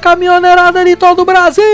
caminhoneirada de todo o Brasil!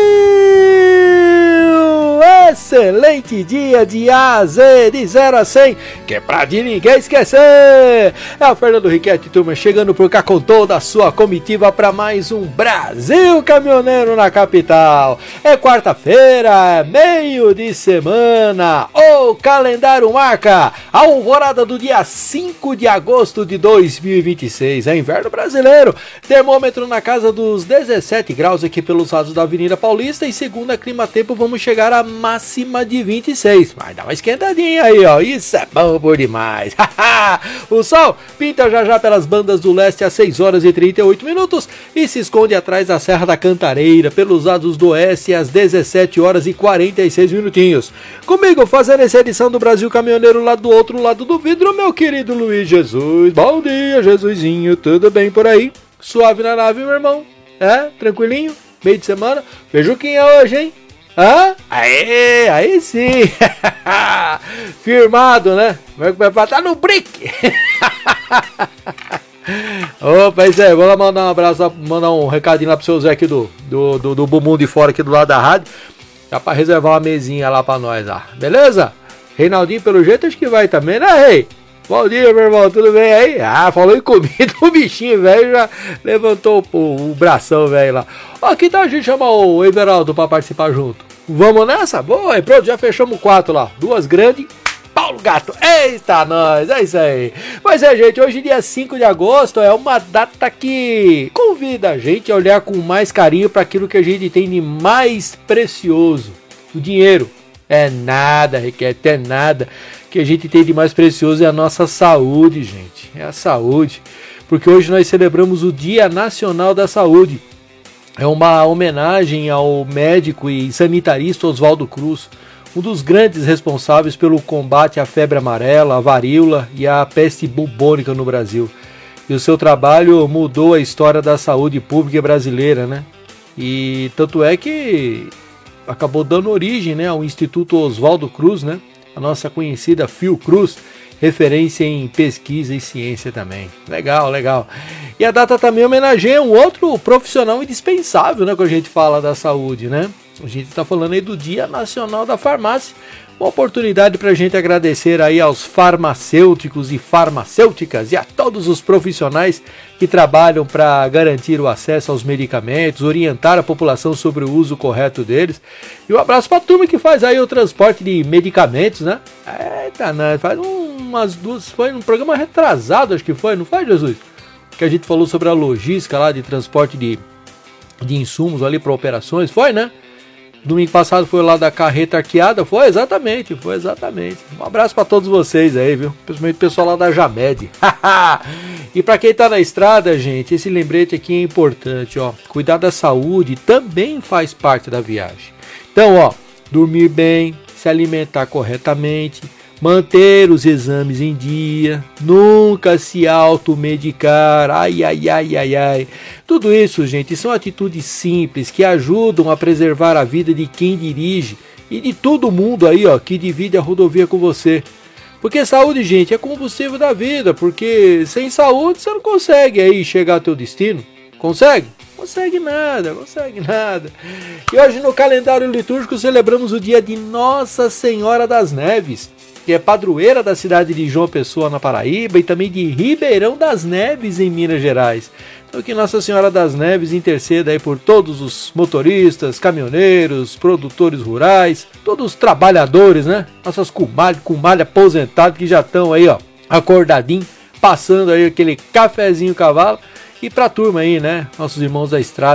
Excelente dia de A a Z, de 0 a 100, que é pra de ninguém esquecer! É o Fernando Riquetti, turma, chegando por cá com toda a sua comitiva para mais um Brasil Caminhoneiro na capital. É quarta-feira, é meio de semana, o calendário marca a alvorada do dia 5 de agosto de 2026, é inverno brasileiro, termômetro na casa dos 17 graus aqui pelos lados da Avenida Paulista e segundo a Climatempo vamos chegar a máxima de 26, mas dá uma esquentadinha aí, ó, isso é bom por demais. O sol pinta já pelas bandas do leste às 6 horas e 38 minutos e se esconde atrás da Serra da Cantareira pelos lados do oeste às 17 horas e 46 minutinhos. Comigo fazendo essa edição do Brasil Caminhoneiro lá do outro lado do vidro, meu querido Luiz Jesus. Bom dia, Jesusinho, tudo bem por aí? Suave na nave, meu irmão? É? Tranquilinho? Meio de semana? Feijuquinha hoje, hein? Hã? Aí sim! Firmado, né? Tá no brick! Opa, isso aí, vou lá mandar um abraço, mandar um recadinho lá pro seu Zé aqui do bumbum de fora aqui do lado da rádio. Já pra reservar uma mesinha lá pra nós lá, beleza? Reinaldinho, pelo jeito, acho que vai também, né, Rei? Bom dia, meu irmão, tudo bem aí? Ah, falou em comida, o bichinho, velho, já levantou o bração, velho, lá. Ó, que tal a gente chamar o Everaldo pra participar junto? Vamos nessa? Boa, e pronto, já fechamos 4 lá. 2 grandes, Paulo Gato. Eita, nós, é isso aí. Mas é, gente, hoje dia 5 de agosto é uma data que convida a gente a olhar com mais carinho para aquilo que a gente tem de mais precioso. O dinheiro. É nada, Riquete, é nada. O que a gente tem de mais precioso é a nossa saúde, gente. É a saúde. Porque hoje nós celebramos o Dia Nacional da Saúde. É uma homenagem ao médico e sanitarista Oswaldo Cruz, um dos grandes responsáveis pelo combate à febre amarela, à varíola e à peste bubônica no Brasil. E o seu trabalho mudou a história da saúde pública brasileira, né? E tanto é que acabou dando origem, né, ao Instituto Oswaldo Cruz, né? A nossa conhecida Fiocruz, referência em pesquisa e ciência também. Legal, legal. E a data também homenageia um outro profissional indispensável, né, quando a gente fala da saúde, né? A gente está falando aí do Dia Nacional da Farmácia. Uma oportunidade para a gente agradecer aí aos farmacêuticos e farmacêuticas e a todos os profissionais que trabalham para garantir o acesso aos medicamentos, orientar a população sobre o uso correto deles. E um abraço para a turma que faz aí o transporte de medicamentos, né? Eita, né? Faz umas duas, foi num programa retrasado, acho que foi, não foi, Jesus? Que a gente falou sobre a logística lá de transporte de insumos ali para operações, foi, né? Domingo passado foi lá da carreta arqueada, foi exatamente. Um abraço para todos vocês aí, viu? Principalmente o pessoal lá da Jamed. E para quem tá na estrada, gente, esse lembrete aqui é importante, ó. Cuidar da saúde também faz parte da viagem. Então, ó, dormir bem, se alimentar corretamente, manter os exames em dia, nunca se automedicar, ai. Tudo isso, gente, são atitudes simples que ajudam a preservar a vida de quem dirige e de todo mundo aí, ó, que divide a rodovia com você. Porque saúde, gente, é combustível da vida, porque sem saúde você não consegue aí chegar ao teu destino. Consegue? Consegue nada. E hoje no calendário litúrgico celebramos o dia de Nossa Senhora das Neves, que é padroeira da cidade de João Pessoa, na Paraíba, e também de Ribeirão das Neves, em Minas Gerais. Então que Nossa Senhora das Neves interceda aí por todos os motoristas, caminhoneiros, produtores rurais, todos os trabalhadores, né? Nossas comadres aposentados que já estão aí, ó, acordadinho, passando aí aquele cafezinho cavalo. E pra turma aí, né? Nossos irmãos da estrada.